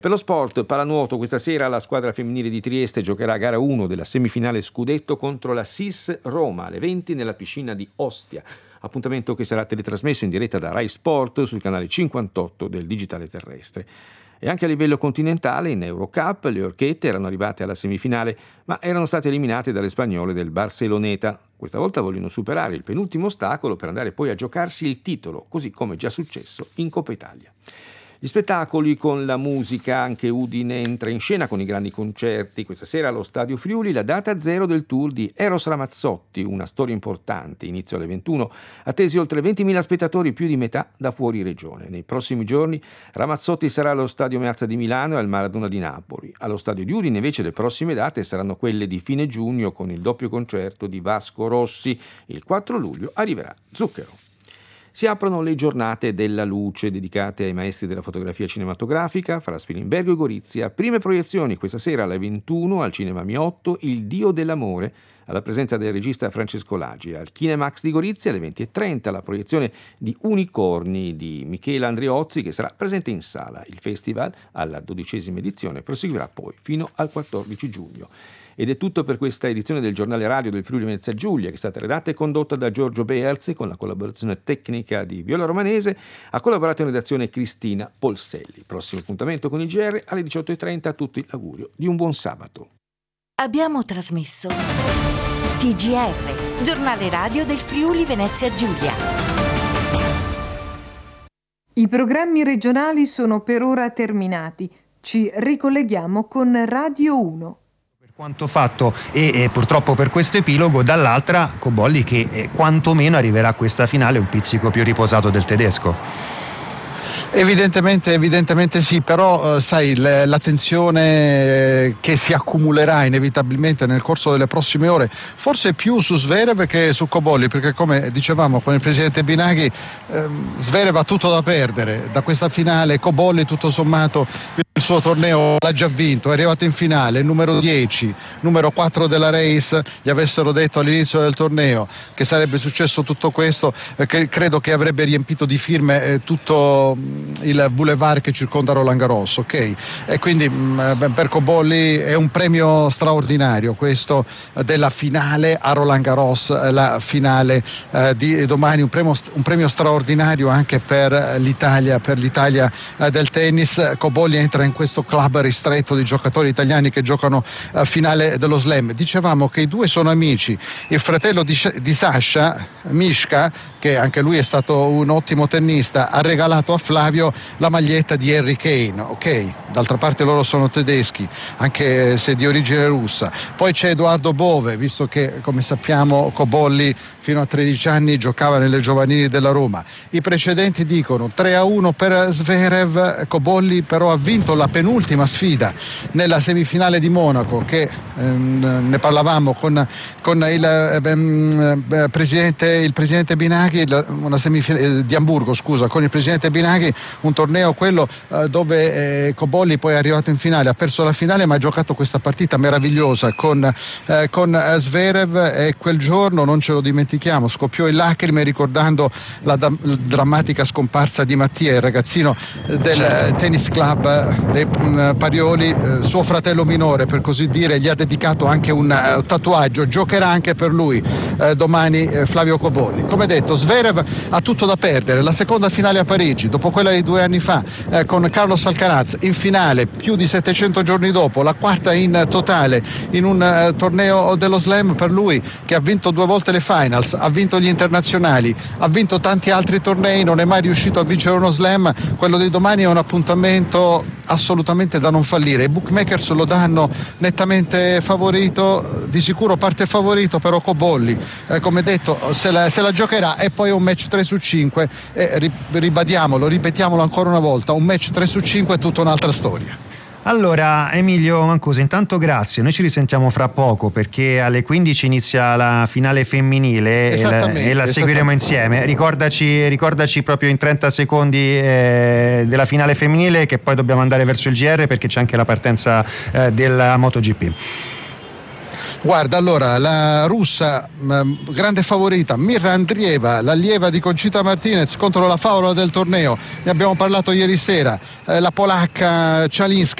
Per lo sport, pallanuoto, questa sera la squadra femminile di Trieste giocherà a gara 1 della semifinale scudetto contro la SIS Roma alle 20 nella piscina di Ostia. Appuntamento che sarà teletrasmesso in diretta da Rai Sport sul canale 58 del digitale terrestre. E anche a livello continentale, in Eurocup, le Orchette erano arrivate alla semifinale, ma erano state eliminate dalle spagnole del Barceloneta. Questa volta vogliono superare il penultimo ostacolo per andare poi a giocarsi il titolo, così come già successo in Coppa Italia. Gli spettacoli con la musica, anche Udine entra in scena con i grandi concerti. Questa sera allo Stadio Friuli la data zero del tour di Eros Ramazzotti, una storia importante, inizio alle 21, attesi oltre 20.000 spettatori, più di metà da fuori regione. Nei prossimi giorni Ramazzotti sarà allo Stadio Meazza di Milano e al Maradona di Napoli. Allo Stadio di Udine invece le prossime date saranno quelle di fine giugno con il doppio concerto di Vasco Rossi. Il 4 luglio arriverà Zucchero. Si aprono le giornate della luce dedicate ai maestri della fotografia cinematografica. Fra Spilimbergo e Gorizia, prime proiezioni questa sera alle 21 al Cinema Miotto, Il Dio dell'amore, alla presenza del regista Francesco Laggi. Al Kinemax di Gorizia alle 20.30 la proiezione di Unicorni di Michela Andreozzi, che sarà presente in sala. Il festival, alla 12ª edizione, proseguirà poi fino al 14 giugno. Ed è tutto per questa edizione del giornale radio del Friuli Venezia Giulia, che è stata redatta e condotta da Giorgio Beerzi con la collaborazione tecnica di Viola Romanese. Ha collaborato in redazione Cristina Polselli. Prossimo appuntamento con il GR alle 18.30. A tutti l'augurio di un buon sabato. Abbiamo trasmesso TGR, giornale radio del Friuli Venezia Giulia. I programmi regionali sono per ora terminati. Ci ricolleghiamo con Radio 1. Quanto fatto e purtroppo per questo epilogo, dall'altra Cobolli che quantomeno arriverà a questa finale un pizzico più riposato del tedesco. Evidentemente sì, però sai, la tensione che si accumulerà inevitabilmente nel corso delle prossime ore, forse più su Zverev che su Cobolli, perché come dicevamo con il presidente Binaghi, Zverev ha tutto da perdere da questa finale. Cobolli tutto sommato il suo torneo l'ha già vinto, è arrivato in finale, numero 10, numero 4 della race. Gli avessero detto all'inizio del torneo che sarebbe successo tutto questo, che credo che avrebbe riempito di firme tutto il boulevard che circonda Roland Garros, ok? E quindi per Cobolli è un premio straordinario questo della finale a Roland Garros, la finale di domani, un premio straordinario anche per l'Italia del tennis. Cobolli entra in questo club ristretto di giocatori italiani che giocano a finale dello Slam. Dicevamo che i due sono amici, il fratello di Sasha, Mishka, che anche lui è stato un ottimo tennista, ha regalato a Flavio la maglietta di Harry Kane, ok? D'altra parte loro sono tedeschi, anche se di origine russa. Poi c'è Edoardo Bove, visto che come sappiamo Cobolli fino a 13 anni giocava nelle giovanili della Roma. I precedenti dicono 3-1 per Zverev. Cobolli però ha vinto la penultima sfida nella semifinale di Monaco, che ne parlavamo con il presidente Binaghi, una semifinale di Amburgo, scusa, con il presidente Binaghi, un torneo quello dove Cobolli poi è arrivato in finale, ha perso la finale ma ha giocato questa partita meravigliosa con Zverev, e quel giorno non ce lo dimentichiamo, scoppiò in lacrime ricordando la drammatica scomparsa di Mattia, il ragazzino del tennis club dei Parioli. Suo fratello minore, per così dire, gli ha dedicato anche un tatuaggio. Giocherà anche per lui domani Flavio Cobolli. Come detto, Zverev ha tutto da perdere. La seconda finale a Parigi, dopo quella di 2 anni fa con Carlos Alcaraz in finale più di 700 giorni dopo, la quarta in totale in un torneo dello Slam per lui, che ha vinto 2 volte le finals, ha vinto gli internazionali, ha vinto tanti altri tornei, non è mai riuscito a vincere uno Slam. Quello di domani è un appuntamento assolutamente da non fallire. I bookmakers lo danno nettamente favorito, di sicuro parte favorito però Cobolli, come detto se la giocherà, e poi un match 3 su 5, ripetiamolo ancora una volta, un match 3 su 5 è tutta un'altra storia. Allora Emilio Mancuso, intanto grazie, noi ci risentiamo fra poco perché alle 15 inizia la finale femminile e la seguiremo insieme. Ricordaci proprio in 30 secondi della finale femminile, che poi dobbiamo andare verso il GR perché c'è anche la partenza della MotoGP. Guarda, allora, la russa grande favorita Mirra Andreeva, l'allieva di Conchita Martinez contro la favola del torneo, ne abbiamo parlato ieri sera, la polacca Cialinska